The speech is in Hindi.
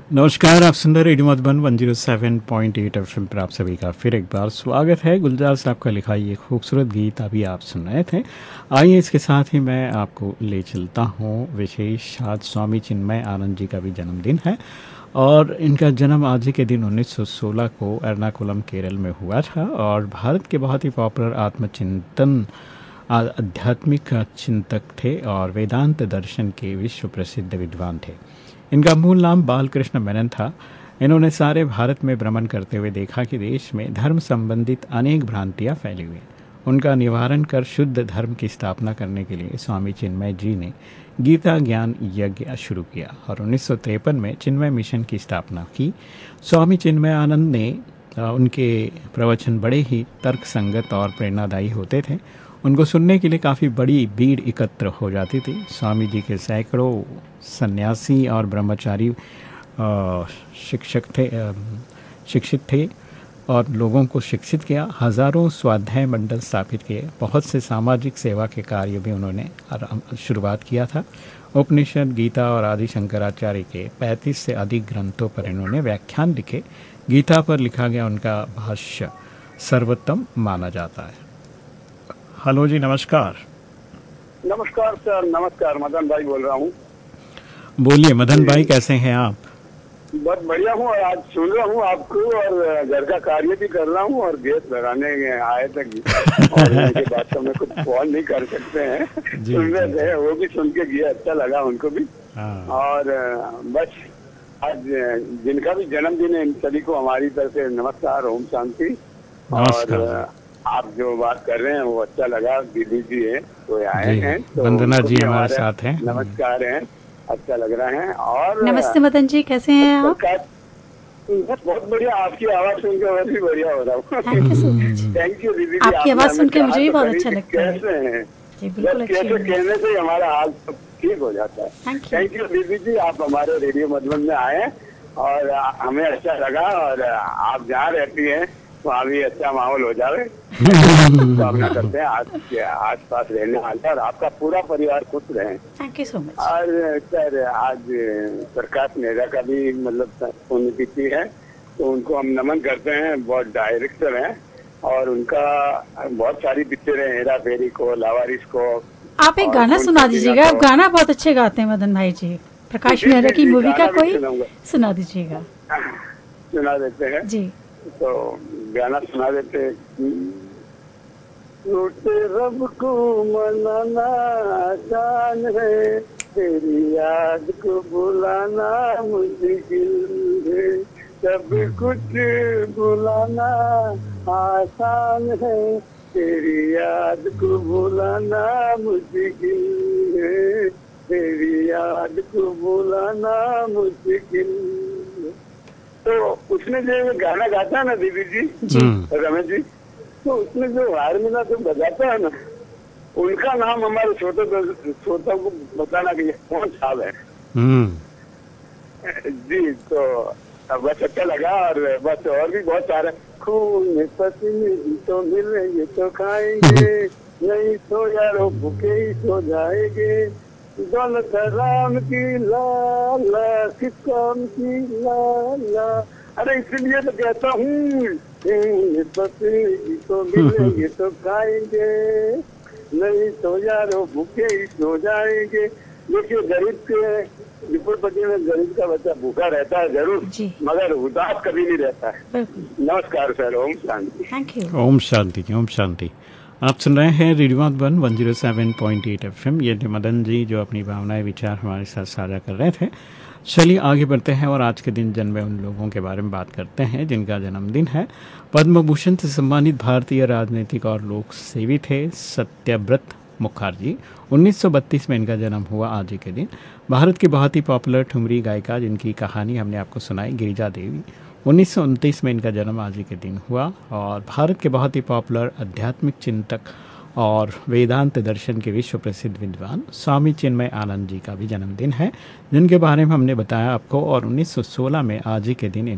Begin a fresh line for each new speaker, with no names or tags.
नमस्कार, आप सुन रहे रेडियो मधुबन 107.8 एफएम पर आप सभी का फिर एक बार स्वागत है। गुलजार साहब का लिखा ये खूबसूरत गीत अभी आप सुन रहे थे। आइए इसके साथ ही मैं आपको ले चलता हूँ विशेष। आज स्वामी चिन्मय आनंद जी का भी जन्मदिन है और इनका जन्म आज ही के दिन 1916 को एर्नाकुलम केरल में हुआ था और भारत के बहुत ही पॉपुलर आत्मचिंतन आध्यात्मिक चिंतक थे और वेदांत दर्शन के विश्व प्रसिद्ध विद्वान थे। इनका मूल नाम बालकृष्ण मेनन था। इन्होंने सारे भारत में भ्रमण करते हुए देखा कि देश में धर्म संबंधित अनेक भ्रांतियां फैली हुई हैं। उनका निवारण कर शुद्ध धर्म की स्थापना करने के लिए स्वामी चिन्मय जी ने गीता ज्ञान यज्ञ शुरू किया और 1953 में चिन्मय मिशन की स्थापना की। स्वामी चिन्मय आनंद ने उनके प्रवचन बड़े ही तर्क संगत और प्रेरणादायी होते थे। उनको सुनने के लिए काफ़ी बड़ी भीड़ एकत्र हो जाती थी। स्वामी जी के सैकड़ों सन्यासी और ब्रह्मचारी शिक्षित थे और लोगों को शिक्षित किया। हज़ारों स्वाध्याय मंडल स्थापित किए। बहुत से सामाजिक सेवा के कार्य भी उन्होंने शुरुआत किया था। उपनिषद, गीता और आदि शंकराचार्य के 35 से अधिक ग्रंथों पर इन्होंने व्याख्यान लिखे। गीता पर लिखा गया उनका भाष्य सर्वोत्तम माना जाता है। हेलो जी, नमस्कार।
नमस्कार सर, नमस्कार। मदन भाई बोल रहा हूँ।
बोलिए मदन भाई, कैसे हैं आप?
बहुत बढ़िया हूँ और आज सुन रहा हूँ आपको और घर का कार्य भी कर रहा हूँ और गैस लगाने आए थे और उनके बाद तो मैं कुछ कॉल नहीं कर सकते हैं। सुन रहे थे, वो भी सुन के गया, अच्छा लगा उनको भी। और बस आज जिनका भी जन्मदिन है इन सभी को हमारी तरफ से नमस्कार, ओम शांति। और आप जो बात कर रहे हैं वो अच्छा लगा। दीदी जी है तो आए हैं, तो
वंदना जी हमारे साथ हैं।
नमस्कार है, अच्छा लग रहा है। और
नमस्ते मदन जी, कैसे हैं आप?
बहुत बढ़िया, आपकी आवाज सुन के मैं भी बढ़िया हो रहा हूँ। थैंक यू दीदी जी,
आपकी आवाज सुन के मुझे भी बहुत अच्छा लगता है।
कैसे हैं? कैसे कहने से हमारा हाल सब ठीक हो जाता है। थैंक यू दीदी जी, आप हमारे रेडियो मधुबन में आए और हमें अच्छा लगा। और आप जहाँ रहती हैं वहाँ भी अच्छा माहौल हो जाए कामना करते हैं। आस पास रहने वाले और आपका पूरा परिवार खुश रहे।
Thank you so much.
और सर आज प्रकाश मेहरा का भी मतलब पुण्यतिथि है, तो उनको हम नमन करते हैं। बहुत डायरेक्टर हैं और उनका बहुत सारी पिक्चरें, हेरा फेरी को, लावारिस को।
आप एक गाना सुना दीजिएगा। आप गाना बहुत अच्छे गाते हैं मदन भाई जी। प्रकाश मेहरा की मूवी का कोई सुना दीजिएगा।
सुना देते हैं
जी,
तो गाना सुना देते। टूटे रब को मनाना आसान है, तेरी याद को भुलाना मुश्किल है। सब कुछ भुलाना आसान है, तेरी याद को भुलाना मुश्किल है। तेरी याद को भुलाना मुश्किल। तो उसने जो गाना गाता है ना दीदी जी, रमेश जी, तो उसमें जो हारमोनियम तो बजाता है ना, उनका नाम हमारे श्रोता को बताना कि कौन साहब है जी। तो बस अच्छा लगा। और बस और भी बहुत सारे खून पसीने तो मिलेंगे तो खाएंगे, नहीं तो यारो भूखे ही सो जाएंगे। दौलत राम की लाला, किस काम की लाला। अरे इसलिए तो कहता हूँ तो मिलेंगे तो खाएंगे, नहीं तो यारो भूखे ही सो जाएंगे। देखिए गरीब के विपुलपति में गरीब का बच्चा भूखा रहता है जरूर, मगर उदास कभी नहीं रहता है। नमस्कार sir, Om Shanti.
Thank you.
Om Shanti, Om Shanti. आप सुन रहे हैं रेडियो मधुबन 107.8 एफएम। ये मदन जी जो अपनी भावनाएं विचार हमारे साथ साझा कर रहे थे। चलिए आगे बढ़ते हैं और आज के दिन जन्मे उन लोगों के बारे में बात करते हैं जिनका जन्मदिन है। पद्म भूषण से सम्मानित भारतीय राजनीतिक और लोक सेवी थे सत्यव्रत मुखर्जी। 1932 में इनका जन्म हुआ आज ही के दिन। भारत की बहुत ही पॉपुलर ठुमरी गायिका जिनकी कहानी हमने आपको सुनाई, गिरिजा देवी। 1929 में इनका जन्म आज ही के दिन हुआ। और भारत के बहुत ही पॉपुलर आध्यात्मिक चिंतक और वेदांत दर्शन के विश्व प्रसिद्ध विद्वान स्वामी चिन्मय आनंद जी का भी जन्मदिन है, जिनके बारे में हमने बताया आपको। और 1916 में आज ही के दिन